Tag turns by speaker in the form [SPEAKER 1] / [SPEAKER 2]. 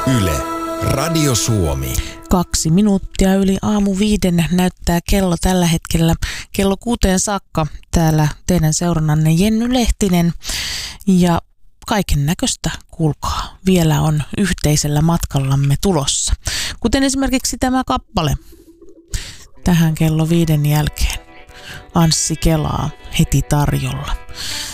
[SPEAKER 1] Yle, Radio Suomi.
[SPEAKER 2] 2 minuuttia yli aamu 5 näyttää kello tällä hetkellä. Kello 6 saakka täällä teidän seurannanne Jenny Lehtinen. Ja kaiken näköistä, kuulkaa, vielä on yhteisellä matkallamme tulossa. Kuten esimerkiksi tämä kappale tähän kello 5 jälkeen. Anssi Kelaa heti tarjolla.